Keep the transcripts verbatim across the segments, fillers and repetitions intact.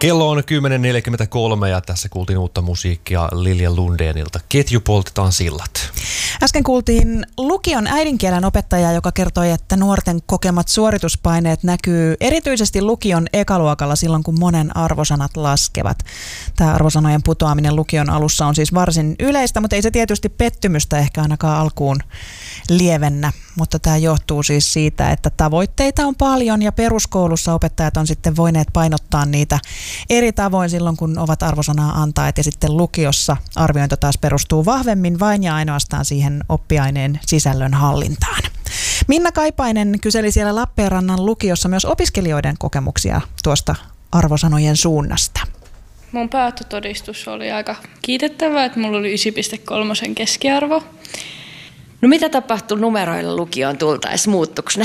Kello on kymmenen neljäkymmentäkolme ja tässä kuultiin uutta musiikkia Lilja Lundénilta. Ketju poltetaan sillat. Äsken kuultiin lukion äidinkielen opettajaa, joka kertoi, että nuorten kokemat suorituspaineet näkyy erityisesti lukion ekaluokalla silloin, kun monen arvosanat laskevat. Tämä arvosanojen putoaminen lukion alussa on siis varsin yleistä, mutta ei se tietysti pettymystä ehkä ainakaan alkuun lievennä. Mutta tämä johtuu siis siitä, että tavoitteita on paljon ja peruskoulussa opettajat on sitten voineet painottaa niitä eri tavoin silloin, kun ovat arvosanaa antaneet, ja sitten lukiossa arviointi taas perustuu vahvemmin vain ja ainoastaan siihen oppiaineen sisällön hallintaan. Minna Kaipainen kyseli siellä Lappeenrannan lukiossa myös opiskelijoiden kokemuksia tuosta arvosanojen suunnasta. Mun päättötodistus oli aika kiitettävä, että mulla oli yhdeksän pilkku kolme keskiarvo. No mitä tapahtui numeroilla lukioon tultaessa? Muuttuiko ne?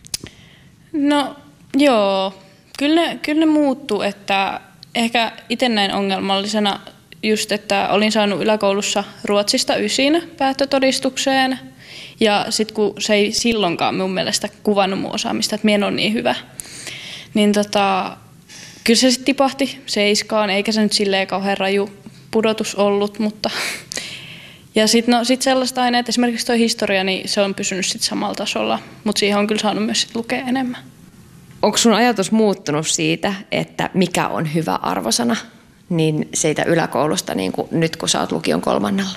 No joo, kyllä ne, kyllä ne muuttuu, että ehkä itse näin ongelmallisena just, että olin saanut yläkoulussa Ruotsista ysin päättötodistukseen. Ja sitten kun se ei silloinkaan mun mielestä kuvannut mun osaamista, että minä en ole niin hyvä, niin tota, kyllä se sitten tipahti seiskaan, eikä se nyt silleen kauhean raju pudotus ollut, mutta... Ja sitten no, sit sellaista aineet, esimerkiksi tuo historia, niin se on pysynyt sit samalla tasolla, mutta siihen on kyllä saanut myös sit lukea enemmän. Onko sun ajatus muuttunut siitä, että mikä on hyvä arvosana, niin siitä yläkoulusta niin kuin nyt, kun sä oot lukion kolmannella?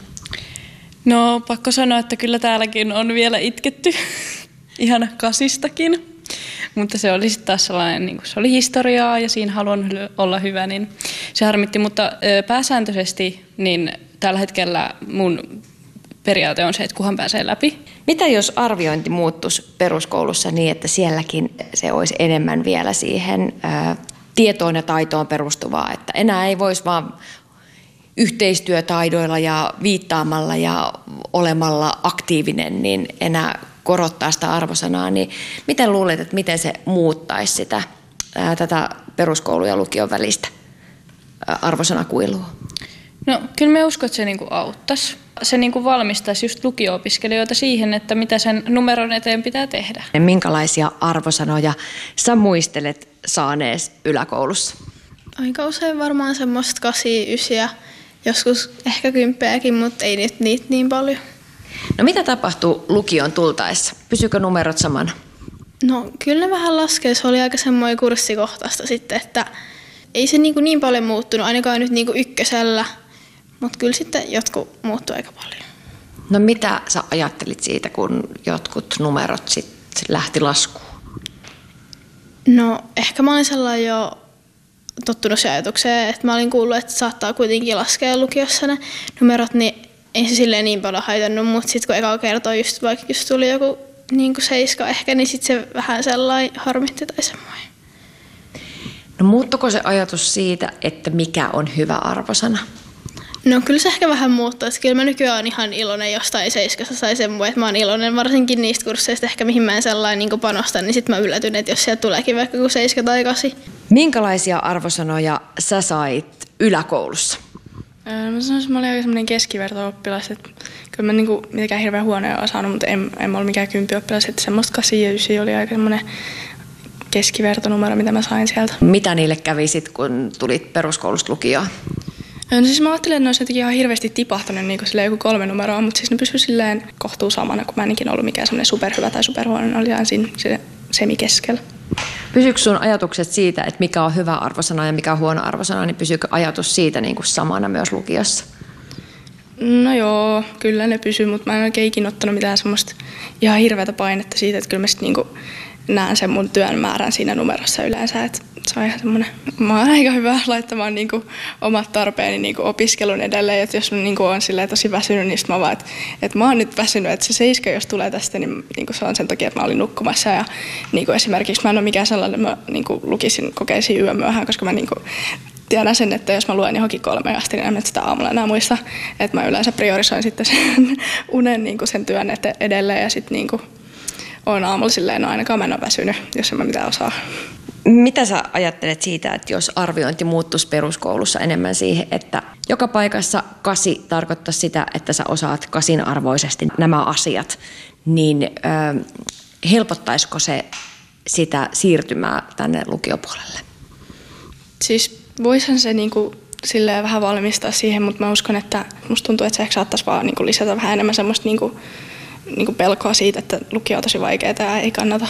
No pakko sanoa, että kyllä täälläkin on vielä itketty, ihan kasistakin. Mutta se oli sitten taas sellainen, niin kuin se oli historiaa ja siinä haluan olla hyvä, niin se harmitti. Mutta pääsääntöisesti niin tällä hetkellä mun periaate on se, että kunhan pääsee läpi. Mitä jos arviointi muuttuisi peruskoulussa niin, että sielläkin se olisi enemmän vielä siihen ää, tietoon ja taitoon perustuvaa, että enää ei voisi vaan yhteistyötaidoilla ja viittaamalla ja olemalla aktiivinen, niin enää korottaa sitä arvosanaa, niin miten luulet, että miten se muuttaisi sitä, ää, tätä peruskoulun ja lukion välistä ää, arvosanakuilua? No kyllä me uskon, että se niinku auttaisi. Se niinku valmistaisi just lukio-opiskelijoita siihen, että mitä sen numeron eteen pitää tehdä. Minkälaisia arvosanoja sä muistelet saanees yläkoulussa? Aika usein varmaan semmoista kasi, ysiä, joskus ehkä kymppeäkin, mutta ei nyt niitä niin paljon. No mitä tapahtuu lukion tultaessa? Pysyykö numerot samana? No kyllä ne vähän laskee. Se oli aika semmoinen kurssikohtaista sitten, että ei se niin, niin paljon muuttunut, ainakaan nyt niin ykkösellä, mutta kyllä sitten jotkut muuttuu aika paljon. No mitä sä ajattelit siitä, kun jotkut numerot sitten lähti laskuun? No ehkä mä olin sellainen jo tottunut siihen ajatukseen, että mä olin kuullut, että saattaa kuitenkin laskea lukiossa ne numerot, niin ei se silleen niin paljon haitannut, mutta sitten kun eka kertoo just vaikka just tuli joku niin kuin seiska ehkä, niin sitten se vähän sellainen harmitti tai semmoinen. No muuttuiko se ajatus siitä, että mikä on hyvä arvosana? No kyllä se ehkä vähän muuttuu, että kyllä mä nykyään olen ihan iloinen jostain seiskasta tai semmoinen, että mä oon iloinen varsinkin niistä kursseista ehkä mihin mä en sellainen niin panostan, niin sitten mä yllätyn, että jos sieltä tuleekin vaikka kuin seiska tai kasi. Minkälaisia arvosanoja sä sait yläkoulussa? Mä sanoisin, että mä olin aika semmoinen keskiverto-oppilas, että kyllä mä niinku mitenkään hirveän huonoja osannut, mutta en, en mä ollut mikään kympioppilas, että semmoista kasi ja ysi oli aika semmoinen keskivertonumero, mitä mä sain sieltä. Mitä niille kävi sitten, kun tulit peruskoulusta lukioon? No siis mä ajattelin, että ne olisi jotenkin ihan hirveästi tipahtunut niin kuin joku kolme numeroa, mutta siis ne pysyivät silleen kohtuu samana, kun mä en ikinä ollut mikään semmoinen superhyvä tai superhuono, ne oli aina siinä se semikeskellä. Pysyykö sun ajatukset siitä, että mikä on hyvä arvosana ja mikä on huono arvosana, niin pysyykö ajatus siitä niin kuin samana myös lukiossa? No joo, kyllä ne pysyy, mutta mä en oikein ikinä ottanut mitään semmoista ihan hirveätä painetta siitä, että kyllä mä sitten niinku näen sen mun työn määrän siinä numerossa yleensä, että se on ihan semmoinen, mä oon aika hyvä laittamaan niinku omat tarpeeni niinku opiskelun edelleen, että jos mä niinku on silleen tosi väsynyt, niin mä vaan, että, että mä oon nyt väsynyt, että se seiska, jos tulee tästä, niin niinku se on sen takia, että mä olin nukkumassa ja niinku esimerkiksi mä en ole mikään sellainen, mä niinku lukisin kokeisiin yömyöhään, koska mä niinku tiedän sen, että jos mä luen johonkin kolmeen asti, niin en sitä aamulla enää muista, että mä yleensä priorisoin sitten sen unen niinku sen työn edelleen ja sitten niinku on aamulla silleen, no ainakaan mä en ole väsynyt, jos en mä mitään osaa. Mitä sä ajattelet siitä, että jos arviointi muuttuisi peruskoulussa enemmän siihen, että joka paikassa kasi tarkoittaa sitä, että sä osaat kasin arvoisesti nämä asiat, niin ö, helpottaisiko se sitä siirtymää tänne lukiopuolelle? Siis voisihan se niinku silleen vähän valmistaa siihen, mutta mä uskon, että musta tuntuu, että se ehkä saattaisi vaan niinku lisätä vähän enemmän semmoista niinku, niinku pelkoa siitä, että lukio on tosi vaikeaa ja ei kannata.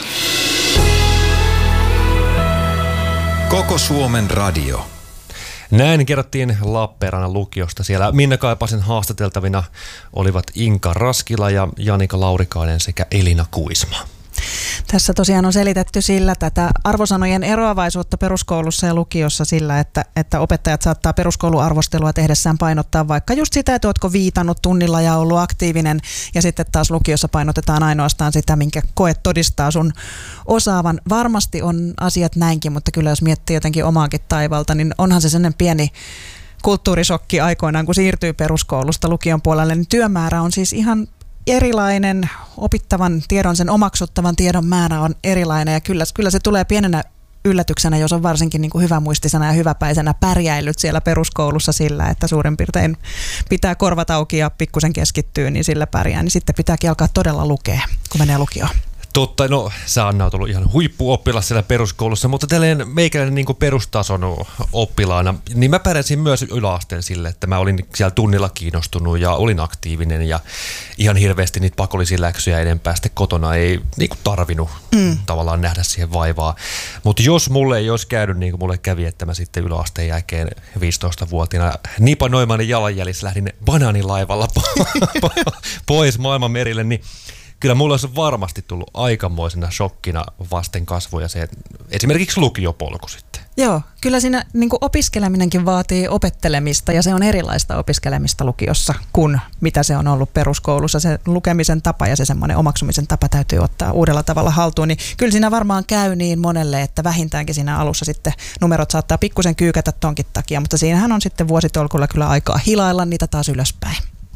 Koko Suomen radio. Näin kerrottiin Lappeenrannan lukiosta. Siellä Minna Kaipasen haastateltavina olivat Inka Raskila ja Janika Laurikainen sekä Elina Kuisma. Tässä tosiaan on selitetty sillä tätä arvosanojen eroavaisuutta peruskoulussa ja lukiossa sillä, että, että opettajat saattaa peruskouluarvostelua tehdessään painottaa vaikka just sitä, että ootko viitannut tunnilla ja ollut aktiivinen, ja sitten taas lukiossa painotetaan ainoastaan sitä, minkä koe todistaa sun osaavan. Varmasti on asiat näinkin, mutta kyllä jos miettii jotenkin omaakin taivalta, niin onhan se sellainen pieni kulttuurisokki aikoinaan, kun siirtyy peruskoulusta lukion puolelle, niin työmäärä on siis ihan erilainen, opittavan tiedon, sen omaksuttavan tiedon määrä on erilainen ja kyllä, kyllä se tulee pienenä yllätyksenä, jos on varsinkin niin kuin hyvämuistisena ja hyväpäisenä pärjäillyt siellä peruskoulussa sillä, että suurin piirtein pitää korvat auki ja pikkusen keskittyy, niin sillä pärjää, niin sitten pitääkin alkaa todella lukea, kun menee lukioon. Totta, no sä Anna oot ollut ihan huippuoppilas siellä peruskoulussa, mutta tälleen meikäläinen niin kuin perustason oppilaana, niin mä pärjäsin myös yläasteen sille, että mä olin siellä tunnilla kiinnostunut ja olin aktiivinen ja ihan hirveästi niitä pakollisia läksyjä enempää sitten kotona ei niin kuin tarvinnut mm. tavallaan nähdä siihen vaivaa. Mutta jos mulle ei olisi käynyt niin kuin mulle kävi, että mä sitten yläasteen jälkeen viisitoistavuotiaana Nipa Noimanin jalanjäljissä lähdin banaanilaivalla pois maailman merille, niin kyllä mulla olisi varmasti tullut aikamoisena shokkina vasten kasvoja se esimerkiksi lukiopolku sitten. Joo, kyllä siinä niin kuin opiskeleminenkin vaatii opettelemista ja se on erilaista opiskelemista lukiossa kuin mitä se on ollut peruskoulussa. Se lukemisen tapa ja se semmoinen omaksumisen tapa täytyy ottaa uudella tavalla haltuun. Niin kyllä siinä varmaan käy niin monelle, että vähintäänkin siinä alussa sitten numerot saattaa pikkusen kyykätä tonkin takia, mutta siinähän on sitten vuositolkulla kyllä aikaa hilailla niitä taas ylöspäin.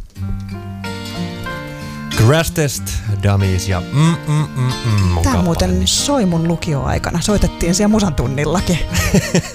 Crash Test Dummies ja mm, mm, mm, mm, Tämä muuten soi mun lukioaikana. Soitettiin siellä musan tunnillakin.